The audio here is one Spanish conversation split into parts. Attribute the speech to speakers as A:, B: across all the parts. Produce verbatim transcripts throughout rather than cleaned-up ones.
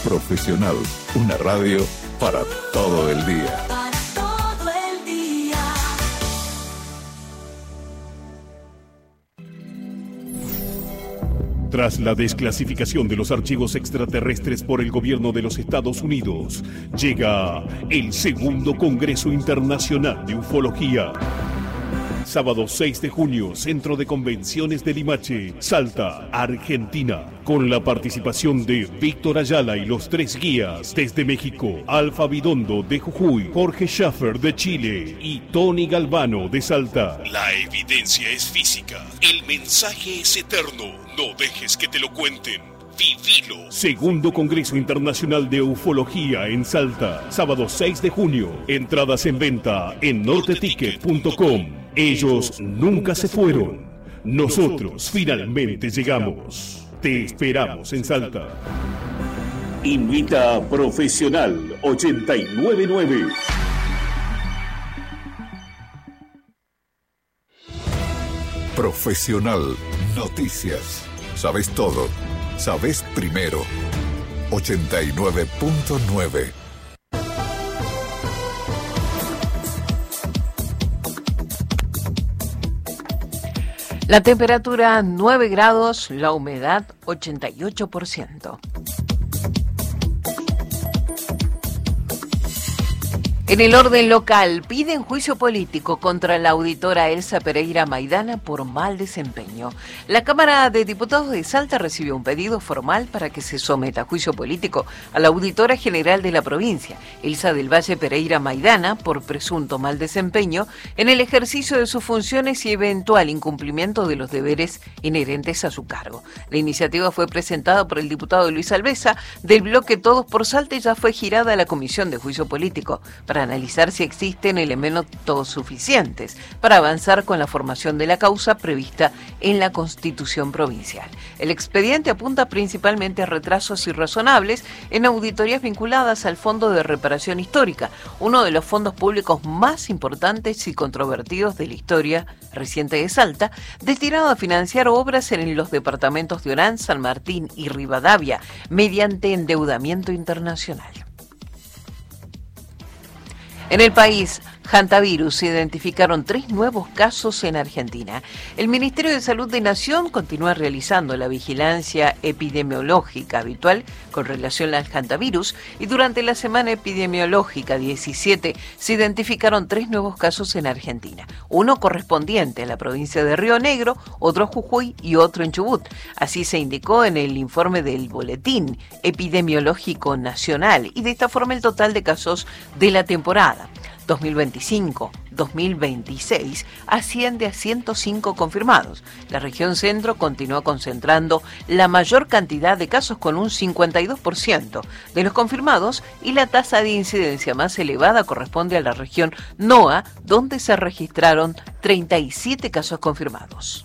A: Profesional, una radio para todo el día.
B: Para todo el día.
C: Tras la desclasificación de los archivos extraterrestres por el gobierno de los Estados Unidos, llega el segundo Congreso Internacional de Ufología. Sábado seis de junio, Centro de Convenciones de Limache, Salta, Argentina. Con la participación de Víctor Ayala y los tres guías desde México, Alfa Bidondo de Jujuy, Jorge Schaffer de Chile y Tony Galvano de Salta. La evidencia es física, el mensaje es eterno. No dejes que te lo cuenten. Vivilo. Segundo Congreso Internacional de Ufología en Salta, sábado seis de junio. Entradas en venta en norte ticket punto com. Ellos nunca se fueron. Nosotros finalmente llegamos. Te esperamos en Salta.
D: Invita a Profesional ochenta y nueve nueve.
A: Profesional Noticias. Sabes todo. Sabes primero. ochenta y nueve punto nueve.
E: La temperatura nueve grados, la humedad ochenta y ocho por ciento. En el orden local, piden juicio político contra la auditora Elsa Pereira Maidana por mal desempeño. La Cámara de Diputados de Salta recibió un pedido formal para que se someta a juicio político a la auditora general de la provincia, Elsa del Valle Pereira Maidana, por presunto mal desempeño en el ejercicio de sus funciones y eventual incumplimiento de los deberes inherentes a su cargo. La iniciativa fue presentada por el diputado Luis Alvesa del bloque Todos por Salta y ya fue girada a la Comisión de Juicio Político para analizar si existen elementos suficientes para avanzar con la formación de la causa prevista en la Constitución provincial. El expediente apunta principalmente a retrasos irrazonables en auditorías vinculadas al Fondo de Reparación Histórica, uno de los fondos públicos más importantes y controvertidos de la historia reciente de Salta, destinado a financiar obras en los departamentos de Orán, San Martín y Rivadavia mediante endeudamiento internacional. En el país, hantavirus, se identificaron tres nuevos casos en Argentina. El Ministerio de Salud de Nación continúa realizando la vigilancia epidemiológica habitual con relación al hantavirus y durante la semana epidemiológica diecisiete se identificaron tres nuevos casos en Argentina. Uno correspondiente a la provincia de Río Negro, otro Jujuy y otro en Chubut. Así se indicó en el informe del Boletín Epidemiológico Nacional y de esta forma el total de casos de la temporada dos mil veinticinco dos mil veintiséis asciende a ciento cinco confirmados. La región centro continúa concentrando la mayor cantidad de casos con un cincuenta y dos por ciento de los confirmados y la tasa de incidencia más elevada corresponde a la región NOA, donde se registraron treinta y siete casos confirmados.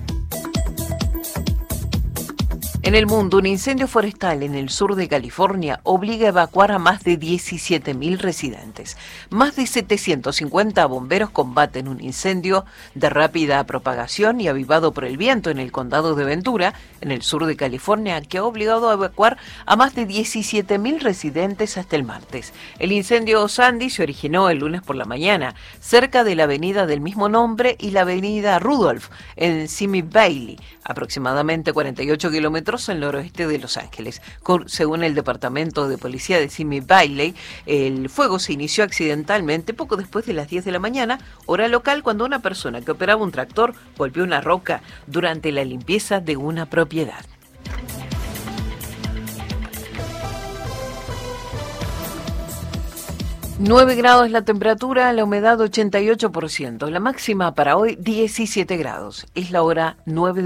E: En el mundo, un incendio forestal en el sur de California obliga a evacuar a más de diecisiete mil residentes. Más de setecientos cincuenta bomberos combaten un incendio de rápida propagación y avivado por el viento en el condado de Ventura, en el sur de California, que ha obligado a evacuar a más de diecisiete mil residentes hasta el martes. El incendio Sandy se originó el lunes por la mañana, cerca de la avenida del mismo nombre y la avenida Rudolph, en Simi Valley, aproximadamente cuarenta y ocho kilómetros al noroeste de Los Ángeles. Según el Departamento de Policía de Simi Valley, el fuego se inició accidentalmente poco después de las diez de la mañana, hora local, cuando una persona que operaba un tractor golpeó una roca durante la limpieza de una propiedad. nueve grados la temperatura, la humedad ochenta y ocho por ciento. La máxima para hoy diecisiete grados. Es la hora nueve de